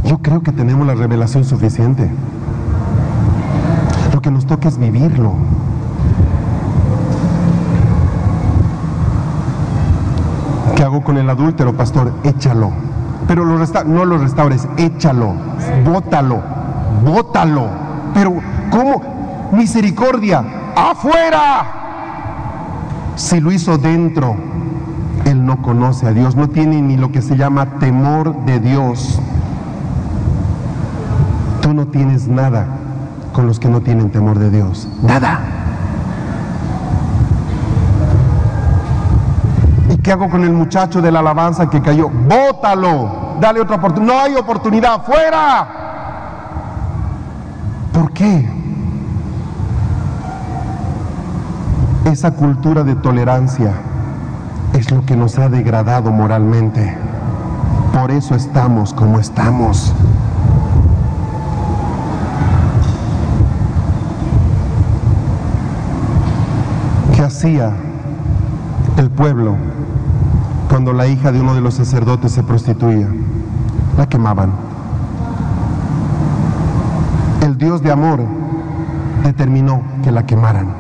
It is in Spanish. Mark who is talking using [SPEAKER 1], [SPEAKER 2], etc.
[SPEAKER 1] Yo creo que tenemos la revelación suficiente. Lo que nos toca es vivirlo. ¿Qué hago con el adúltero, pastor? Échalo. Pero no lo restaures, échalo, bótalo, bótalo. Pero, ¿cómo? Misericordia, afuera. Si lo hizo dentro, él no conoce a Dios, no tiene ni lo que se llama temor de Dios. Tú no tienes nada con los que no tienen temor de Dios, nada. ¿Y qué hago con el muchacho de la alabanza que cayó? Bótalo, dale otra oportunidad. No hay oportunidad, fuera. ¿Por qué? Esa cultura de tolerancia es lo que nos ha degradado moralmente. Por eso estamos como estamos. ¿Qué hacía el pueblo cuando la hija de uno de los sacerdotes se prostituía? La quemaban. El Dios de amor determinó que la quemaran.